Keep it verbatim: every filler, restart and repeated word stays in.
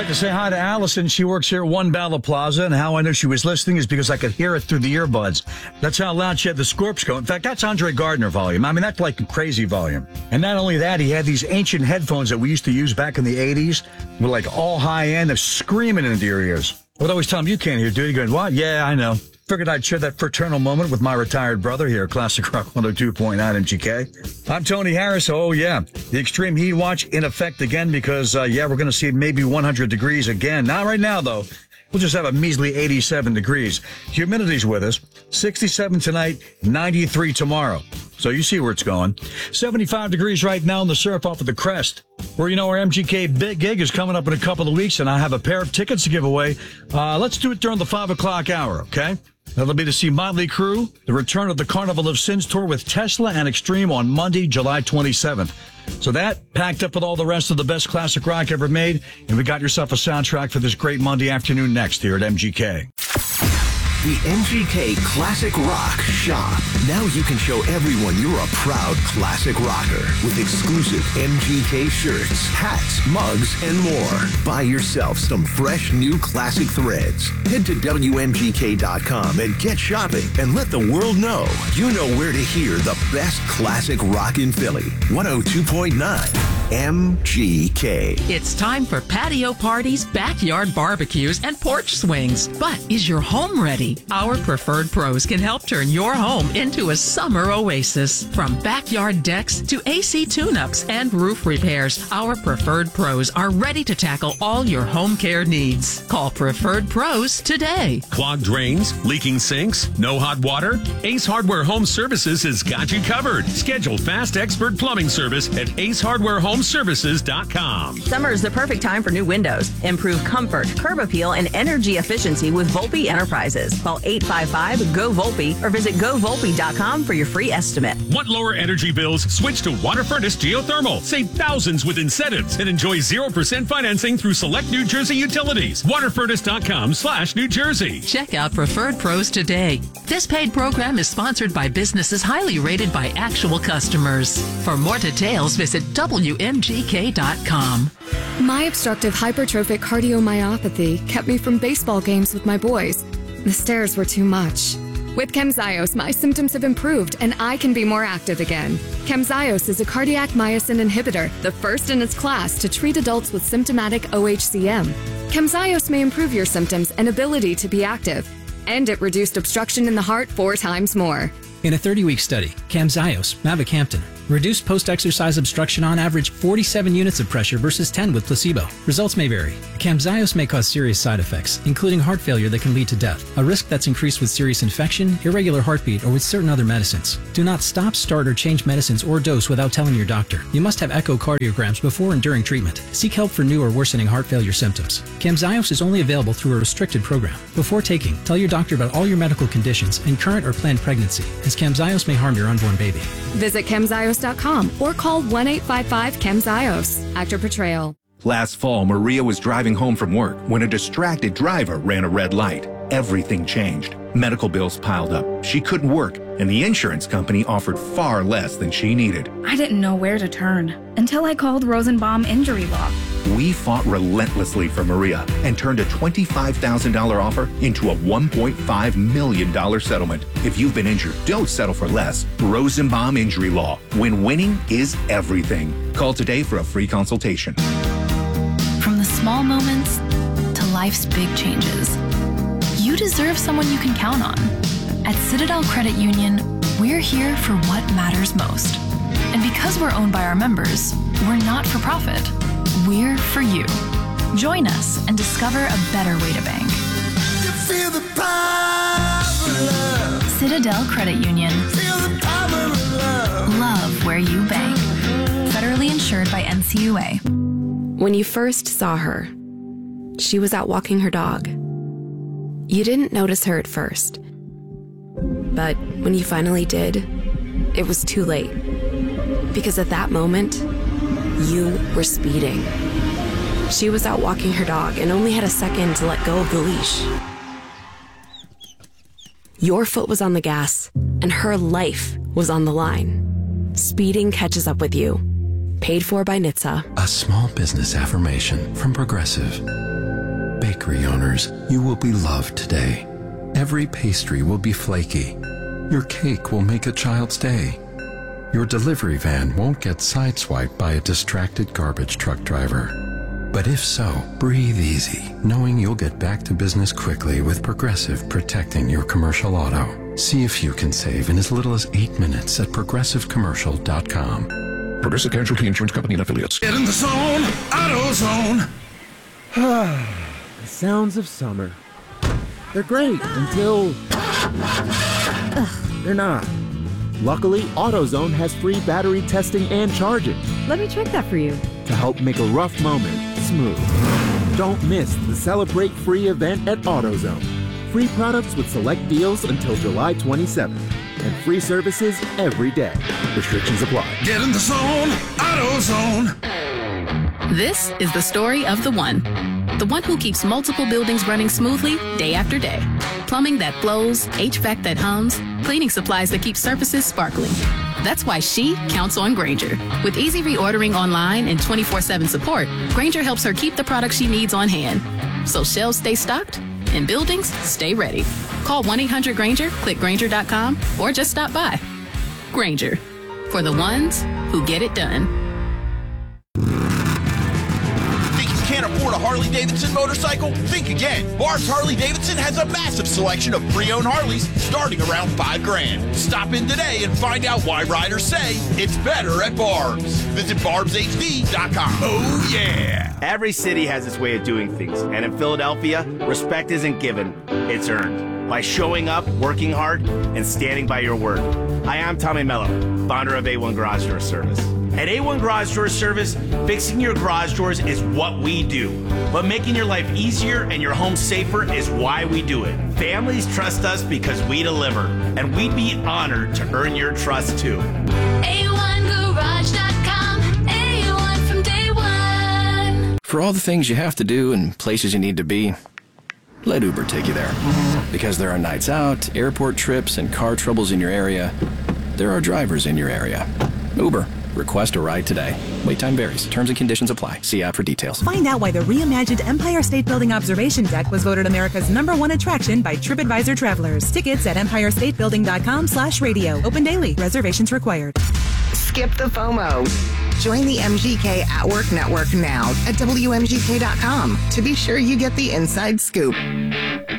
like to say hi to Allison. She works here at One Bala Plaza, and how I know she was listening is because I could hear it through the earbuds. That's how loud she had the Scorps go. In fact, that's Andre Gardner volume. I mean, that's like crazy volume. And not only that, he had these ancient headphones that we used to use back in the eighties. Were like all high-end. They're screaming into your ears. I would always tell him, you can't hear, dude. He goes, what? Yeah, I know. Figured I'd share that fraternal moment with my retired brother here at Classic Rock one oh two point nine M G K. I'm Tony Harris. Oh, yeah. The extreme heat watch in effect again because, uh, yeah, we're going to see maybe one hundred degrees again. Not right now, though. We'll just have a measly eighty-seven degrees. Humidity's with us. sixty-seven tonight, ninety-three tomorrow. So you see where it's going. seventy-five degrees right now in the surf off of the crest. Where, you know, our M G K big gig is coming up in a couple of weeks, and I have a pair of tickets to give away. Uh, let's do it during the five o'clock hour, okay? That'll be to see Motley Crue, the return of the Carnival of Sins tour with Tesla and Extreme on Monday, July twenty-seventh. So that, packed up with all the rest of the best classic rock ever made, and we got yourself a soundtrack for this great Monday afternoon next here at M G K. The M G K Classic Rock Shop. Now you can show everyone you're a proud classic rocker with exclusive M G K shirts, hats, mugs, and more. Buy yourself some fresh new classic threads. Head to W M G K dot com and get shopping and let the world know you know where to hear the best classic rock in Philly. one oh two point nine M G K. It's time for patio parties, backyard barbecues, and porch swings. But is your home ready? Our Preferred Pros can help turn your home into a summer oasis. From backyard decks to A C tune-ups and roof repairs, our Preferred Pros are ready to tackle all your home care needs. Call Preferred Pros today. Clogged drains, leaking sinks, no hot water? Ace Hardware Home Services has got you covered. Schedule fast expert plumbing service at ace hardware home services dot com. Summer is the perfect time for new windows. Improve comfort, curb appeal, and energy efficiency with Volpe Enterprises. Call eight five five, G O, VOLPE or visit go volpe dot com for your free estimate. Want lower energy bills? Switch to Water Furnace Geothermal. Save thousands with incentives and enjoy zero percent financing through select New Jersey utilities. water furnace dot com slash New Jersey. Check out Preferred Pros today. This paid program is sponsored by businesses highly rated by actual customers. For more details, visit W M G K dot com. My obstructive hypertrophic cardiomyopathy kept me from baseball games with my boys. The stairs were too much. With Camzyos, my symptoms have improved and I can be more active again. Camzyos is a cardiac myosin inhibitor, the first in its class to treat adults with symptomatic O H C M. Camzyos may improve your symptoms and ability to be active, and it reduced obstruction in the heart four times more. In a thirty-week study, Camzyos, mavacamten, reduced post-exercise obstruction on average forty-seven units of pressure versus ten with placebo. Results may vary. Camzyos may cause serious side effects, including heart failure that can lead to death, a risk that's increased with serious infection, irregular heartbeat, or with certain other medicines. Do not stop, start, or change medicines or dose without telling your doctor. You must have echocardiograms before and during treatment. Seek help for new or worsening heart failure symptoms. Camzyos is only available through a restricted program. Before taking, tell your doctor about all your medical conditions and current or planned pregnancy, as Camzyos may harm your unborn baby. Visit Camzyos dot com or call one eight five five Camzyos. Actor portrayal. Last fall, Maria was driving home from work when a distracted driver ran a red light. Everything changed. Medical bills piled up. She couldn't work, and the insurance company offered far less than she needed. I didn't know where to turn until I called Rosenbaum Injury Law. We fought relentlessly for Maria and turned a twenty-five thousand dollars offer into a one point five million dollars settlement. If you've been injured, don't settle for less. Rosenbaum Injury Law. When winning is everything. Call today for a free consultation. From the small moments to life's big changes, you deserve someone you can count on. At Citadel Credit Union, we're here for what matters most. And because we're owned by our members, we're not for profit. We're for you. Join us and discover a better way to bank. You feel the power of love. Citadel Credit Union. Feel the power of love. Love where you bank. Federally insured by N C U A. When you first saw her, she was out walking her dog. You didn't notice her at first. But when you finally did, it was too late. Because at that moment, you were speeding. She was out walking her dog and only had a second to let go of the leash. Your foot was on the gas, and her life was on the line. Speeding catches up with you. Paid for by N H T S A. A small business affirmation from Progressive. Bakery owners, you will be loved today. Every pastry will be flaky. Your cake will make a child's day. Your delivery van won't get sideswiped by a distracted garbage truck driver. But if so, breathe easy, knowing you'll get back to business quickly with Progressive protecting your commercial auto. See if you can save in as little as eight minutes at progressive commercial dot com. Progressive Casualty Insurance Company and Affiliates. Get in the zone, AutoZone. The sounds of summer. They're great until they're not. Luckily, AutoZone has free battery testing and charging. Let me check that for you. To help make a rough moment smooth. Don't miss the Celebrate Free event at AutoZone. Free products with select deals until July twenty-seventh. And free services every day. Restrictions apply. Get in the zone, AutoZone. This is the story of the one. The one who keeps multiple buildings running smoothly day after day. Plumbing that flows, H V A C that hums, cleaning supplies that keep surfaces sparkling. That's why she counts on Grainger. With easy reordering online and twenty-four seven support, Grainger helps her keep the products she needs on hand. So shelves stay stocked and buildings stay ready. Call one eight hundred Grainger, click Grainger dot com, or just stop by. Grainger, for the ones who get it done. Can't afford a Harley-Davidson motorcycle? Think again. Barb's Harley-Davidson has a massive selection of pre-owned Harleys starting around five grand. Stop in today and find out why riders say it's better at Barb's. Visit barbs h d dot com. Oh, yeah. Every city has its way of doing things, and in Philadelphia, respect isn't given, it's earned. By showing up, working hard, and standing by your word. Hi, I'm Tommy Mello, founder of A one Garage Door Service. At A one Garage Door Service, fixing your garage doors is what we do. But making your life easier and your home safer is why we do it. Families trust us because we deliver, and we'd be honored to earn your trust too. A one garage dot com, A one from day one. For all the things you have to do and places you need to be, let Uber take you there. Because there are nights out, airport trips, and car troubles in your area, there are drivers in your area. Uber. Request a ride today. Wait time varies. Terms and conditions apply. See app for details. Find out why the reimagined Empire State Building Observation Deck was voted America's number one attraction by TripAdvisor travelers. Tickets at empire state building dot com slash radio. Open daily. Reservations required. Skip the FOMO. Join the M G K at Work Network now at W M G K dot com to be sure you get the inside scoop.